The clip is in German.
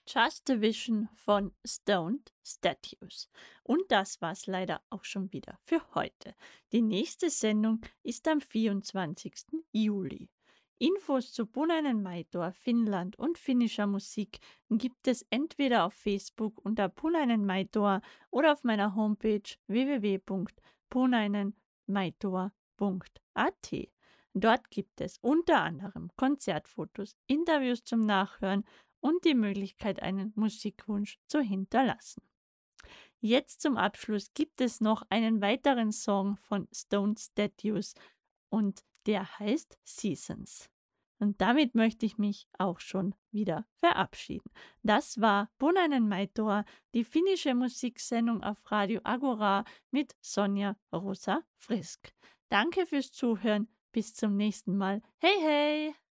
Just a Vision von Stoned Statues. Und das war's leider auch schon wieder für heute. Die nächste Sendung ist am 24. Juli. Infos zu Punainen Maitor, Finnland und finnischer Musik gibt es entweder auf Facebook unter Punainen Maitor oder auf meiner Homepage www.punainenmaitor.at. Dort gibt es unter anderem Konzertfotos, Interviews zum Nachhören und die Möglichkeit, einen Musikwunsch zu hinterlassen. Jetzt zum Abschluss gibt es noch einen weiteren Song von Stone Statues und der heißt Seasons. Und damit möchte ich mich auch schon wieder verabschieden. Das war Punainen Maitor, die finnische Musiksendung auf Radio Agora mit Sonja Rosa Frisk. Danke fürs Zuhören. Bis zum nächsten Mal. Hey, hey!